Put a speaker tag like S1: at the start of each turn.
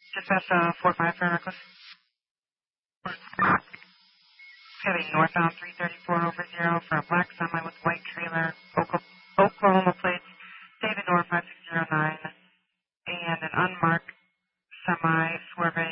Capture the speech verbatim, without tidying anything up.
S1: Dispatch uh, four five for a request. Heading northbound three thirty-four over zero for a black semi with white trailer, Oklahoma plates, David North five six zero nine, and an unmarked semi swerving